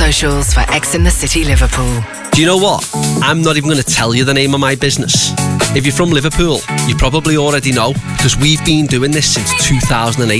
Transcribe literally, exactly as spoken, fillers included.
socials for X in the City Liverpool. Do you know what? I'm not even going to tell you the name of my business. If you're from Liverpool, you probably already know, because we've been doing this since two thousand eight.